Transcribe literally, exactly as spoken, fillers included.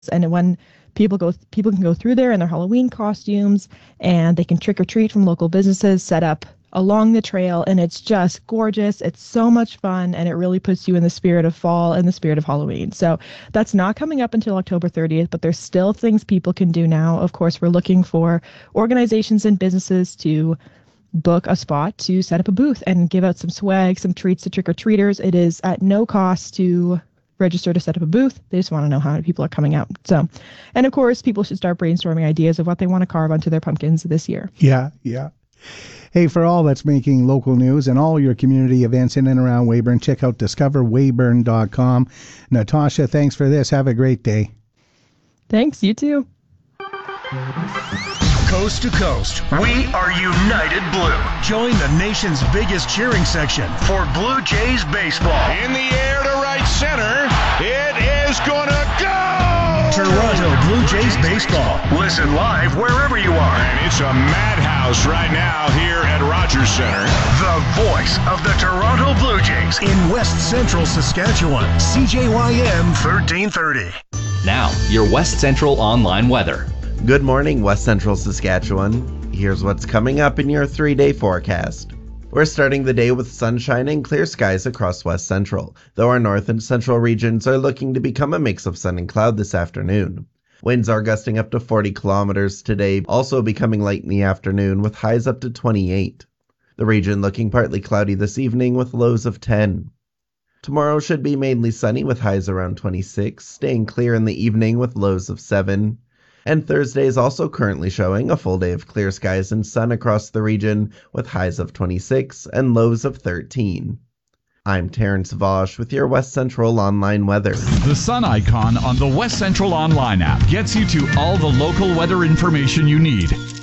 And when people go, people can go through there in their Halloween costumes, and they can trick or treat from local businesses set up along the trail. And it's just gorgeous. It's so much fun, and it really puts you in the spirit of fall and the spirit of Halloween. So that's not coming up until October thirtieth, but there's still things people can do now. Of course, we're looking for organizations and businesses to book a spot to set up a booth and give out some swag, some treats to trick-or-treaters. It is at no cost to register to set up a booth. They just want to know how many people are coming out. So, and of course, people should start brainstorming ideas of what they want to carve onto their pumpkins this year. Yeah, yeah. Hey, for all that's making local news and all your community events in and around Weyburn, check out discover weyburn dot com. Natasha, thanks for this. Have a great day. Thanks, you too. Coast to coast, we are United Blue. Join the nation's biggest cheering section for Blue Jays baseball. In the air to right center, it is gonna go! Toronto Blue Jays baseball. Listen live wherever you are. And it's a madhouse right now here at Rogers Center. The voice of the Toronto Blue Jays in West Central Saskatchewan. C J Y M thirteen thirty. Now, your West Central online weather. Good morning, West Central Saskatchewan. Here's what's coming up in your three-day forecast. We're starting the day with sunshine and clear skies across West Central, though our north and central regions are looking to become a mix of sun and cloud this afternoon. Winds are gusting up to forty kilometers today, also becoming light in the afternoon with highs up to twenty-eight. The region looking partly cloudy this evening with lows of ten. Tomorrow should be mainly sunny with highs around twenty-six, staying clear in the evening with lows of seven. And Thursday is also currently showing a full day of clear skies and sun across the region with highs of twenty-six and lows of thirteen. I'm Terrence Vosh with your West Central online weather. The sun icon on the West Central online app gets you to all the local weather information you need.